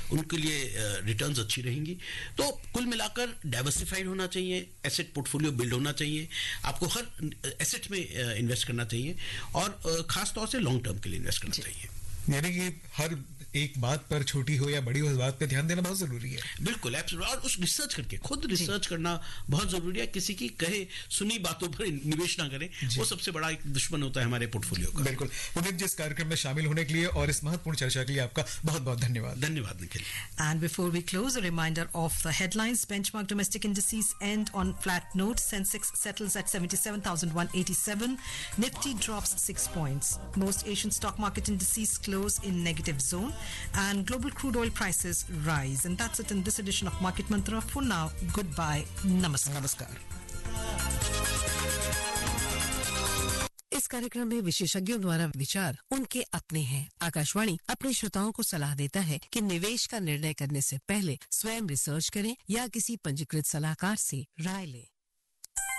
उनके लिए रिटर्न्स अच्छी रहेंगी। तो कुल मिलाकर डाइवर्सिफाइड होना चाहिए, एसेट पोर्टफोलियो बिल्ड होना चाहिए, आपको हर एसेट में इन्वेस्ट करना चाहिए और खास तौर से लॉन्ग टर्म के लिए इन्वेस्ट करना चाहिए। यानी कि हर एक बात पर, छोटी हो या बड़ी हो, इस बात पे ध्यान देना बहुत जरूरी है। बिल्कुल, एब्सोल्युटली। और उस रिसर्च करके, खुद रिसर्च करना बहुत जरूरी है। किसी की कहे सुनी बातों पर निवेश ना करें, वो सबसे बड़ा एक दुश्मन होता है हमारे पोर्टफोलियो का। बिल्कुल। पुनीत जी, इस कार्यक्रम में शामिल होने के लिए और इस महत्वपूर्ण चर्चा के लिए आपका बहुत बहुत धन्यवाद। धन्यवाद Nikhil. And before we close, a reminder of the headlines. Benchmark domestic indices end on flat note. Sensex settles at 77,187. Nifty drops 6 points. Most Asian stock market indices close in negative zone, and global crude oil prices rise. And that's it in this edition of Market Mantra. For now, goodbye. Namaskar. इस कार्यक्रम में विशेषज्ञों द्वारा विचार उनके अपने हैं। आकाशवाणी अपने श्रोताओं को सलाह देता है कि निवेश का निर्णय करने से पहले स्वयं रिसर्च करें या किसी पंजीकृत सलाहकार से राय लें।